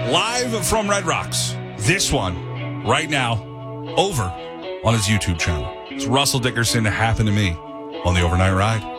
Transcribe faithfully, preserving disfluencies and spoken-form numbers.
live from Red Rocks. This one, right now, over on his YouTube channel. It's Russell Dickerson, Happened to Me on the Overnight Ride.